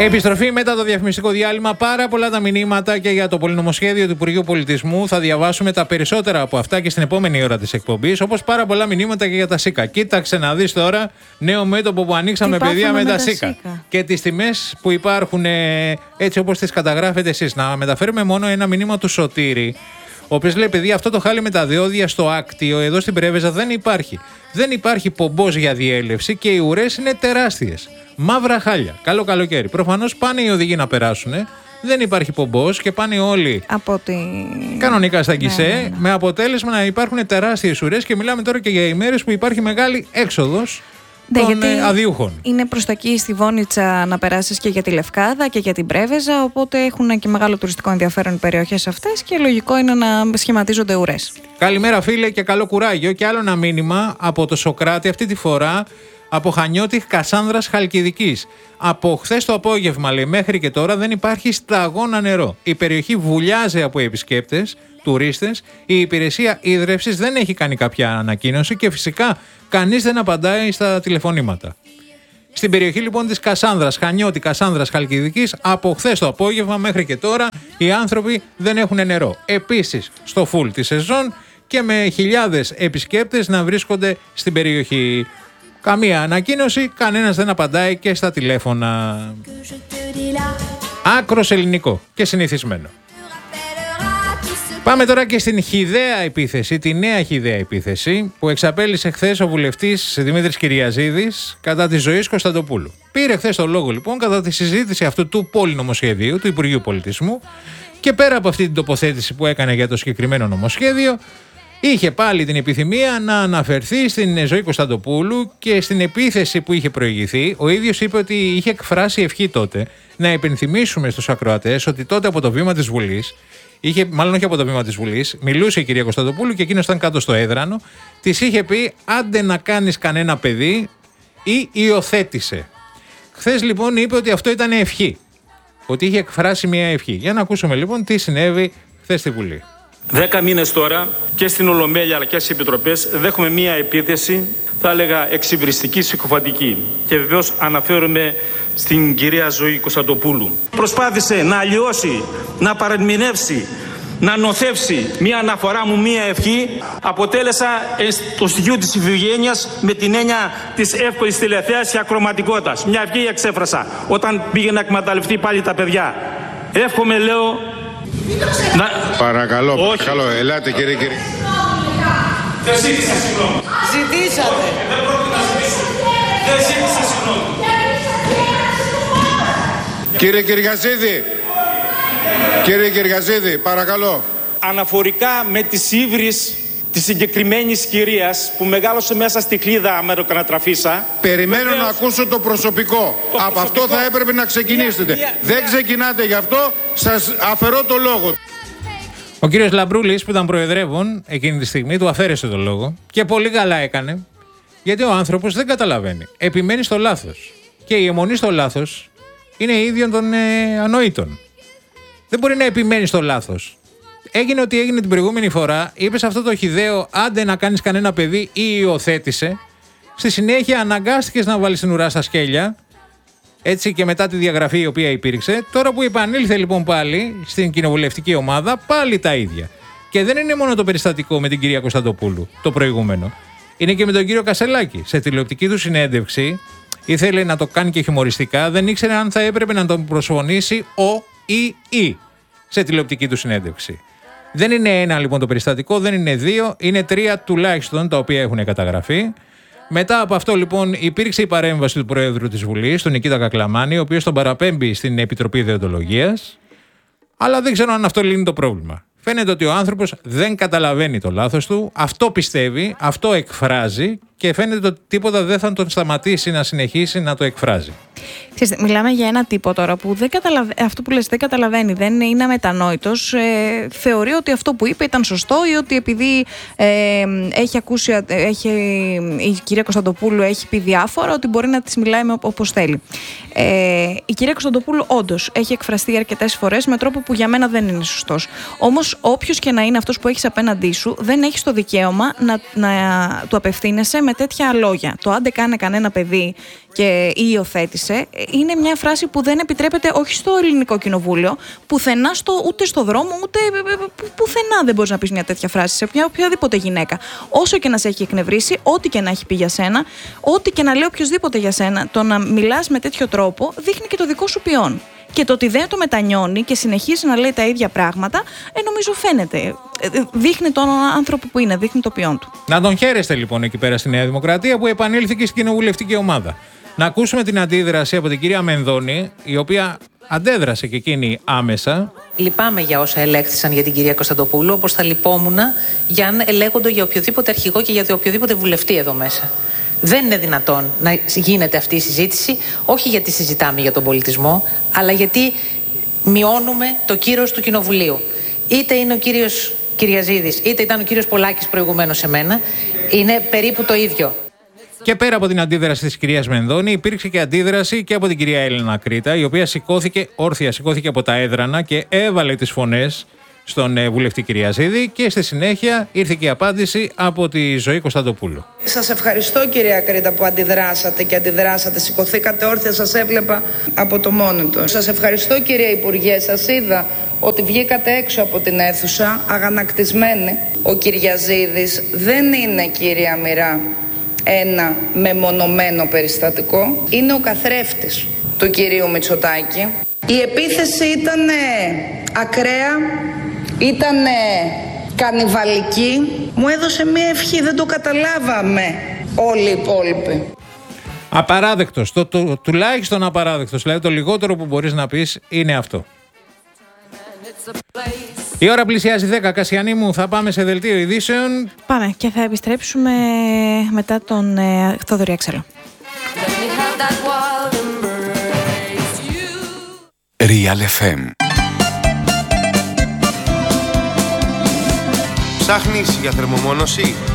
Επιστροφή μετά το διαφημιστικό διάλειμμα. Πάρα πολλά τα μηνύματα και για το πολυνομοσχέδιο του Υπουργείου Πολιτισμού. Θα διαβάσουμε τα περισσότερα από αυτά και στην επόμενη ώρα της εκπομπής. Όπως πάρα πολλά μηνύματα και για τα ΣΥΚΑ. Κοίταξε να δεις τώρα νέο μέτωπο που ανοίξαμε, παιδιά, με τα ΣΥΚΑ. Και τις τιμές που υπάρχουν έτσι όπως τις καταγράφετε εσείς. Να μεταφέρουμε μόνο ένα μήνυμα του Σωτήρη, ο οποίος λέει: παιδιά, αυτό το χάλι με τα διόδια στο Άκτιο, εδώ στην Πρέβεζα, δεν υπάρχει. Δεν υπάρχει πομπός για διέλευση και οι ουρές είναι τεράστιες. Μαύρα χάλια. Καλό καλοκαίρι. Προφανώς πάνε οι οδηγοί να περάσουν. Δεν υπάρχει πομπός και πάνε όλοι κανονικά στα γκισέ. Με αποτέλεσμα να υπάρχουν τεράστιες ουρές και μιλάμε τώρα και για ημέρες που υπάρχει μεγάλη έξοδος των αδιούχων. Είναι προς τα εκεί στη Βόνιτσα να περάσεις και για τη Λευκάδα και για την Πρέβεζα. Οπότε έχουν και μεγάλο τουριστικό ενδιαφέρον οι περιοχές αυτές και λογικό είναι να σχηματίζονται ουρές. Καλημέρα, φίλε, και καλό κουράγιο. Και άλλο ένα μήνυμα από το Σοκράτη, αυτή τη φορά από Χανιώτη Κασάνδρας Χαλκιδικής. Από χθες το απόγευμα, λέει, μέχρι και τώρα δεν υπάρχει σταγόνα νερό. Η περιοχή βουλιάζει από επισκέπτες, τουρίστες. Η υπηρεσία ίδρευσης δεν έχει κάνει κάποια ανακοίνωση και φυσικά κανείς δεν απαντάει στα τηλεφωνήματα. Στην περιοχή λοιπόν της Κασάνδρας, Χανιώτη Κασάνδρας Χαλκιδικής, από χθες το απόγευμα μέχρι και τώρα οι άνθρωποι δεν έχουν νερό. Επίσης στο φουλ τη σεζόν και με χιλιάδες επισκέπτες να βρίσκονται στην περιοχή. Καμία ανακοίνωση, κανένας δεν απαντάει και στα τηλέφωνα. Άκρος ελληνικό και συνηθισμένο. Πάμε τώρα και στην χυδαία επίθεση, τη νέα χυδαία επίθεση που εξαπέλυσε χθες ο βουλευτής Δημήτρης Κυριαζίδης κατά της Ζωής Κωνσταντοπούλου. Πήρε χθες το λόγο λοιπόν κατά τη συζήτηση αυτού του πολυνομοσχεδίου του Υπουργείου Πολιτισμού και πέρα από αυτή την τοποθέτηση που έκανε για το συγκεκριμένο νομοσχέδιο, είχε πάλι την επιθυμία να αναφερθεί στην Ζωή Κωνσταντοπούλου και στην επίθεση που είχε προηγηθεί. Ο ίδιος είπε ότι είχε εκφράσει ευχή τότε. Να υπενθυμίσουμε στους ακροατές ότι τότε από το βήμα της Βουλής, μάλλον όχι από το βήμα της Βουλής, μιλούσε η κυρία Κωνσταντοπούλου και εκείνος ήταν κάτω στο έδρανο. Της είχε πει: άντε να κάνεις κανένα παιδί, ή υιοθέτησε. Χθες λοιπόν είπε ότι αυτό ήταν ευχή. Ότι είχε εκφράσει μια ευχή. Για να ακούσουμε λοιπόν τι συνέβη χθες στη Βουλή. 10 μήνες τώρα και στην Ολομέλεια αλλά και στις επιτροπές δέχομαι μία επίθεση, θα έλεγα εξυβριστική, συκοφαντική. Και βεβαίως αναφέρομαι στην κυρία Ζωή Κωνσταντοπούλου. Προσπάθησε να αλλοιώσει, να παρερμηνεύσει, να νοθεύσει μία αναφορά μου, μία ευχή. Αποτέλεσα το στοιχείο της ευγένειας με την έννοια της εύκολης τηλεθέασης και ακροματικότητας. Μια ευχή εξέφρασα όταν πήγε να εκμεταλλευτεί πάλι τα παιδιά. Εύχομαι, λέω. Παρακαλώ, παρακαλώ, ελάτε κύριε. Δεν ζήτησα συγγνώμη. Ζητήσατε. Δεν πρόκειται να ζητήσω. Δεν ζήτησα συγγνώμη. Κύριε Κυριαζίδη, παρακαλώ. Αναφορικά με τις ύβρις της συγκεκριμένης κυρίας που μεγάλωσε μέσα στη χλίδα αμεροκανατραφίσα. Περιμένω να ακούσω το προσωπικό. Από αυτό θα έπρεπε να ξεκινήσετε. Δεν ξεκινάτε γι' αυτό, σας αφαιρώ το λόγο. Ο κύριος Λαμπρούλης που ήταν προεδρεύων εκείνη τη στιγμή του αφαίρεσε το λόγο και πολύ καλά έκανε, γιατί ο άνθρωπος δεν καταλαβαίνει. Επιμένει στο λάθος. Και η αιμονή στο λάθος είναι ίδιον των ανοήτων. Δεν μπορεί να επιμένει στο λάθος. Έγινε ό,τι έγινε την προηγούμενη φορά, είπε σε αυτό το χυδαίο άντε να κάνεις κανένα παιδί ή υιοθέτησε. Στη συνέχεια αναγκάστηκες να βάλεις την ουρά στα σκέλια, έτσι και μετά τη διαγραφή η οποία υπήρξε. Τώρα που επανήλθε λοιπόν πάλι στην κοινοβουλευτική ομάδα, πάλι τα ίδια. Και δεν είναι μόνο το περιστατικό με την κυρία Κωνσταντοπούλου, το προηγούμενο. Είναι και με τον κύριο Κασελάκη. Σε τηλεοπτική του συνέντευξη ήθελε να το κάνει και χιουμοριστικά, δεν ήξερε αν θα έπρεπε να τον προσφωνήσει ο ή η σε τηλεοπτική του συνέντευξη. Δεν είναι ένα λοιπόν το περιστατικό, δεν είναι δύο, είναι τρία τουλάχιστον τα οποία έχουν καταγραφεί. Μετά από αυτό λοιπόν υπήρξε η παρέμβαση του Προέδρου της Βουλής, τον Νικήτα Κακλαμάνη, ο οποίος τον παραπέμπει στην Επιτροπή Δεοντολογίας, αλλά δεν ξέρω αν αυτό λύνει το πρόβλημα. Φαίνεται ότι ο άνθρωπος δεν καταλαβαίνει το λάθος του, αυτό πιστεύει, αυτό εκφράζει και φαίνεται ότι τίποτα δεν θα τον σταματήσει να συνεχίσει να το εκφράζει. Μιλάμε για ένα τύπο τώρα που αυτό που λες δεν καταλαβαίνει, δεν είναι αμετανόητος. Θεωρεί ότι αυτό που είπε ήταν σωστό ή ότι επειδή έχει ακούσει, η κυρία Κωνσταντοπούλου έχει πει διάφορα, ότι μπορεί να της μιλάει όπως θέλει. Η κυρία Κωνσταντοπούλου όντως έχει εκφραστεί αρκετές φορές με τρόπο που για μένα δεν είναι σωστός. Όμως όποιος και να είναι αυτός που έχεις απέναντί σου, δεν έχεις το δικαίωμα να του απευθύνεσαι με τέτοια λόγια. Το άντε κάνε κανένα παιδί και υιοθέτησε, είναι μια φράση που δεν επιτρέπεται όχι στο ελληνικό κοινοβούλιο, πουθενά, ούτε στο δρόμο, ούτε πουθενά δεν μπορείς να πεις μια τέτοια φράση σε οποιαδήποτε γυναίκα. Όσο και να σε έχει εκνευρίσει, ό,τι και να έχει πει για σένα, ό,τι και να λέει οποιοδήποτε για σένα, το να μιλάς με τέτοιο τρόπο δείχνει και το δικό σου ποιόν. Και το ότι δεν το μετανιώνει και συνεχίζει να λέει τα ίδια πράγματα, νομίζω φαίνεται. Δείχνει τον άνθρωπο που είναι, δείχνει το ποιόν του. Να τον χαίρεστε λοιπόν εκεί πέρα στη Νέα Δημοκρατία που επανήλθε στην κοινοβουλευτική ομάδα. Να ακούσουμε την αντίδραση από την κυρία Μενδώνη, η οποία αντέδρασε και εκείνη άμεσα. Λυπάμαι για όσα ελέγχθησαν για την κυρία Κωνσταντοπούλου, όπως θα λυπόμουν για αν ελέγχονται για οποιοδήποτε αρχηγό και για οποιοδήποτε βουλευτή εδώ μέσα. Δεν είναι δυνατόν να γίνεται αυτή η συζήτηση, όχι γιατί συζητάμε για τον πολιτισμό, αλλά γιατί μειώνουμε το κύρος του Κοινοβουλίου. Είτε είναι ο κύριος Κυριαζίδης, είτε ήταν ο κύριος Πολάκης προηγουμένως σε μένα, είναι περίπου το ίδιο. Και πέρα από την αντίδραση της κυρίας Μενδώνη, υπήρξε και αντίδραση και από την κυρία Έλενα Κρήτα, η οποία σηκώθηκε από τα έδρανα και έβαλε τις φωνές στον βουλευτή Κυριαζίδη και στη συνέχεια ήρθε και η απάντηση από τη Ζωή Κωνσταντοπούλου. Σας ευχαριστώ κυρία Κρήτα που αντιδράσατε, σηκωθήκατε όρθια, σας έβλεπα από το monitor. Σας ευχαριστώ κυρία Υπουργέ, σας είδα ότι βγήκατε έξω από την αίθουσα αγανακτισμένοι. Ο Κυριαζίδης δεν είναι, κυρία Μοιρά, ένα μεμονωμένο περιστατικό, είναι ο καθρέφτης του κυρίου Μητσοτάκη. Η επίθεση ήταν ακραία, ήταν κανιβαλική, μου έδωσε μία ευχή, δεν το καταλάβαμε όλοι οι υπόλοιποι. Απαράδεκτος, τουλάχιστον απαράδεκτος, δηλαδή το λιγότερο που μπορείς να πεις είναι αυτό. Η ώρα πλησιάζει 10, Κασιανή μου, θα πάμε σε δελτίο ειδήσεων. Πάμε και θα επιστρέψουμε μετά τον Θοδωρή Αξέλο. Real FM. Ψάχνεις για θερμομόνωση?